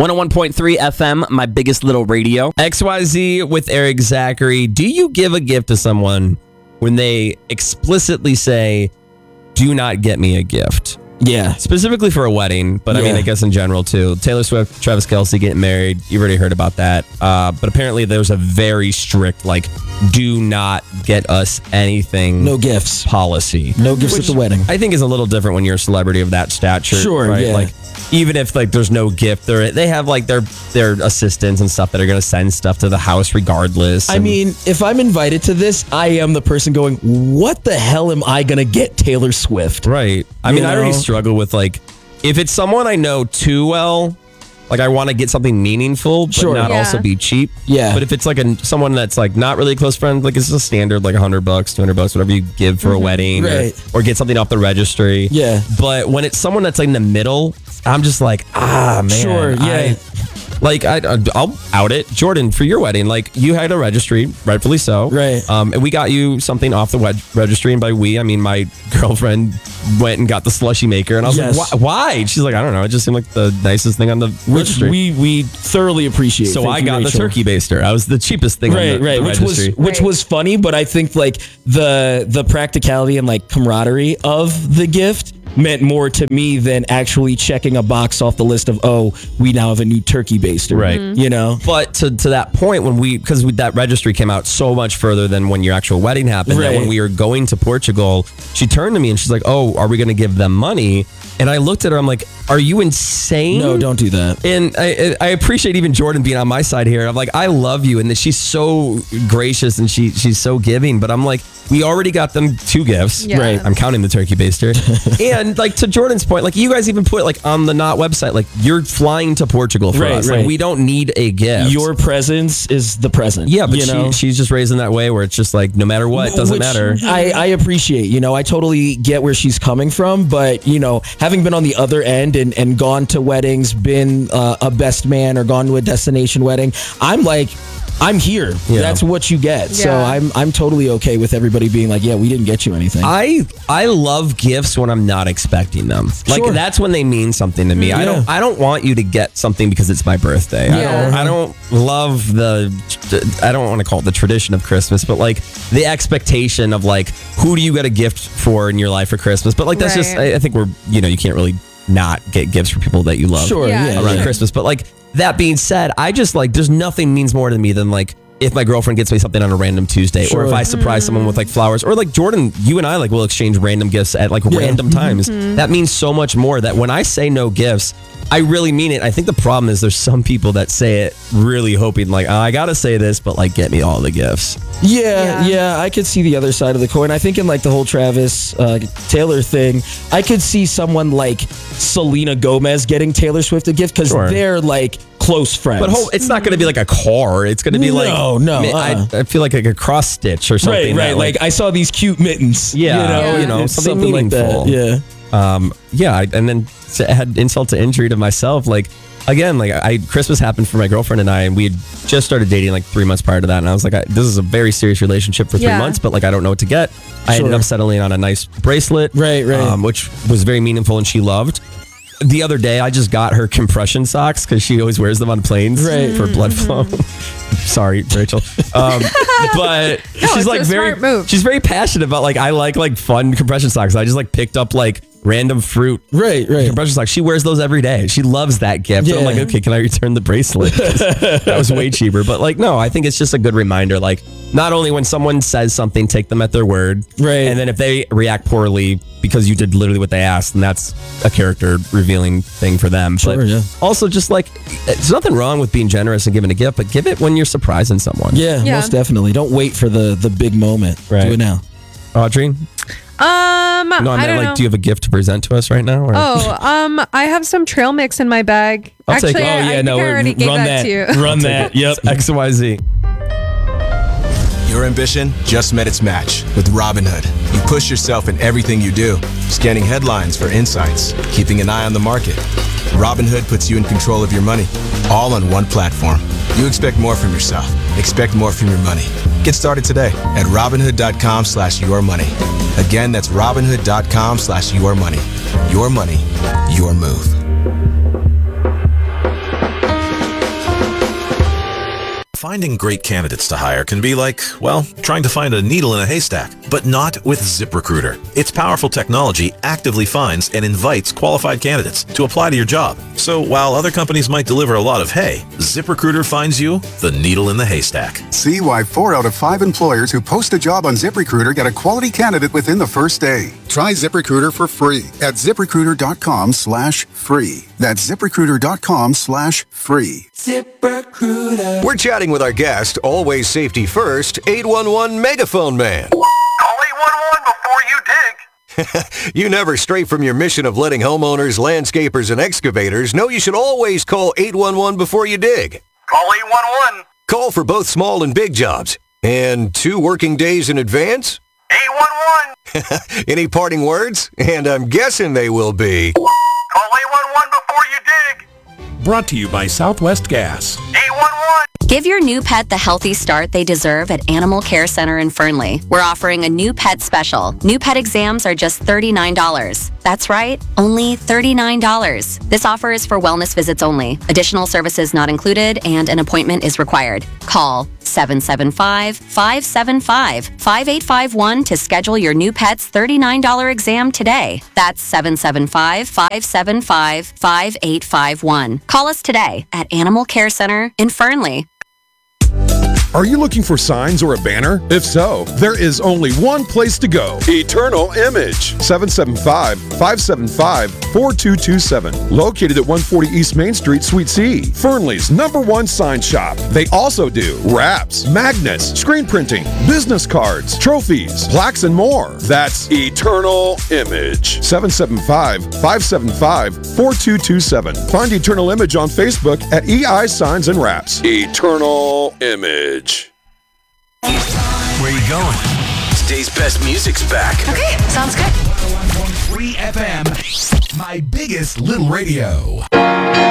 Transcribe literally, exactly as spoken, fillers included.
one oh one point three F M, my biggest little radio. X Y Z with Eric Zachary. Do you give a gift to someone when they explicitly say, do not get me a gift? Yeah. Specifically for a wedding, but I Yeah. mean, I guess in general too. Taylor Swift, Travis Kelce getting married. You've already heard about that. Uh, but apparently there's a very strict, like, do not get us anything. No gifts. Policy. No gifts at the wedding. I think is a little different when you're a celebrity of that stature. Sure, right? yeah. Like, even if like there's no gift, they they have like their their assistants and stuff that are gonna send stuff to the house regardless. I and- mean, if I'm invited to this, I am the person going, what the hell am I going to get Taylor Swift? right. I You mean, I already know? struggle with like if it's someone I know too well. Like I want to get something meaningful, but Sure. not Yeah. also be cheap. Yeah. But if it's like a someone that's like not really a close friend, like it's a standard like a hundred bucks, two hundred bucks, whatever you give for a wedding, Right. or, or get something off the registry. Yeah. But when it's someone that's like in the middle, I'm just like, ah, man. Sure, yeah. I- like I, I'll out it, Jordan, for your wedding. Like you had a registry, rightfully so. Right. Um, and we got you something off the wed- registry, and by we, I mean my girlfriend went and got the slushy maker, and I was Yes. like, why? why? And she's like, I don't know. It just seemed like the nicest thing on the Which registry. we we thoroughly appreciate. so Thank I you, got Rachel. the turkey baster. I was the cheapest thing Right, on the, right, the which was registry. which Right. was funny, but I think like the the practicality and like camaraderie of the gift meant more to me than actually checking a box off the list of, oh, we now have a new turkey baster. Right. You know? But to, to that point, when we, because that registry came out so much further than when your actual wedding happened, that Right. when we were going to Portugal, she turned to me and she's like, oh, are we going to give them money? And I looked at her, I'm like, are you insane? No, don't do that. And I, I appreciate even Jordan being on my side here. I'm like, I love you, and that she's so gracious and she she's so giving. But I'm like, we already got them two gifts. Yeah. Right. I'm counting the turkey baster. And like to Jordan's point, like you guys even put like on the Knot website, like you're flying to Portugal for Right, us. right. Like we don't need a gift. Your presence is the present. yeah, but you know? she, she's just raised in that way where it's just like no matter what, it doesn't Which matter. I, I appreciate, you know, I totally get where she's coming from, but you know, having been on the other end and, and gone to weddings, been uh, a best man or gone to a destination wedding, I'm like, I'm here. Yeah. That's what you get. So Yeah. I'm I'm totally okay with everybody being like, yeah, we didn't get you anything. I I love gifts when I'm not expecting them. Like Sure. that's when they mean something to me. I Yeah. don't I don't want you to get something because it's my birthday. I Yeah. don't I don't love the I don't want to call it the tradition of Christmas, but like the expectation of like who do you get a gift for in your life for Christmas? But like that's just Right. I, I think we're you know you can't really not get gifts for people that you love Sure, Yeah. yeah. around yeah. Christmas. But like that being said, I just like there's nothing means more to me than like if my girlfriend gets me something on a random Tuesday, Sure. or if I surprise someone with like flowers, or like Jordan, you and I like will exchange random gifts at like random times. That means so much more. That when I say no gifts, I really mean it. I think the problem is there's some people that say it really hoping like oh, I gotta say this, but like get me all the gifts. Yeah, Yeah. yeah, I could see the other side of the coin. I think in like the whole Travis uh, Taylor thing, I could see someone like Selena Gomez getting Taylor Swift a gift because Sure. they're like close friends. But ho- it's not going to be like a car. It's going to be like No, no, I, uh-uh. I feel like, like a cross stitch or something. right, right. that, Like, I saw these cute mittens. Yeah, you know, you know, it's something like that. meaningful. Yeah. um yeah I, and then to add insult to injury to myself, like again, like I Christmas happened for my girlfriend and I, and we had just started dating like three months prior to that, and I was like I, this is a very serious relationship for three Yeah. months, but like I don't know what to get. I ended Sure. up settling on a nice bracelet, Right, right. um, which was very meaningful and she loved. The other day I just got her compression socks because she always wears them on planes Right. for blood flow. Sorry, Rachel. Um, but she's it's like a very smart move. she's very passionate about like I like like fun compression socks. I just like picked up like random fruit Right, right. compression socks. She wears those every day. She loves that gift. So I'm Yeah. like, okay, can I return the bracelet? 'Cause that was way cheaper. But like, no, I think it's just a good reminder. Like, not only when someone says something, take them at their word. Right. And then if they react poorly because you did literally what they asked, then that's a character revealing thing for them. Sure, but yeah. also just like, there's nothing wrong with being generous and giving a gift, but give it when you're surprising someone. Yeah, Yeah. most definitely. Don't wait for the the big moment. Right. Do it now. Audrey? Um, No, I I meant don't like, know. do you have a gift to present to us right now? Or? Oh, um, I have some trail mix in my bag. I'll take Actually, it. I, Oh, I yeah, think no, I already gave run that, to you. Run that. Yep. X Y Z. Your ambition just met its match with Robinhood. You push yourself in everything you do, scanning headlines for insights, keeping an eye on the market. Robinhood puts you in control of your money, all on one platform. You expect more from yourself. Expect more from your money. Get started today at Robinhood.com slash your money. Again, that's Robinhood.com slash your money. Your money, your move. Finding great candidates to hire can be like, well, trying to find a needle in a haystack, but not with ZipRecruiter. Its powerful technology actively finds and invites qualified candidates to apply to your job. So while other companies might deliver a lot of hay, ZipRecruiter finds you the needle in the haystack. See why four out of five employers who post a job on ZipRecruiter get a quality candidate within the first day. Try ZipRecruiter for free at ZipRecruiter.com slash free. That's ZipRecruiter.com slash free. ZipRecruiter. We're chatting with our guest, Always Safety First, eight one one Megaphone Man. Call eight one one before you dig. You never stray from your mission of letting homeowners, landscapers, and excavators know you should always call eight one one before you dig. Call eight one one. Call for both small and big jobs. And two working days in advance? eight one one. Any parting words? And I'm guessing they will be... Call eight one one before you dig. Brought to you by Southwest Gas. eight one one. Give your new pet the healthy start they deserve at Animal Care Center in Fernley. We're offering a new pet special. New pet exams are just thirty-nine dollars. That's right, only thirty-nine dollars. This offer is for wellness visits only. Additional services not included and an appointment is required. Call seven seven five, five seven five, five eight five one to schedule your new pet's thirty-nine dollars exam today. That's seven seven five, five seven five, five eight five one. Call us today at Animal Care Center in Fernley. Are you looking for signs or a banner? If so, there is only one place to go. Eternal Image. seven seven five, five seven five, four two two seven. Located at one forty East Main Street, Suite C. Fernley's number one sign shop. They also do wraps, magnets, screen printing, business cards, trophies, plaques, and more. That's Eternal Image. seven seven five, five seven five, four two two seven. Find Eternal Image on Facebook at E I Signs and Wraps. Eternal Image. Where you going? Today's best music's back. Okay, sounds good. one oh one point three F M, my biggest little radio.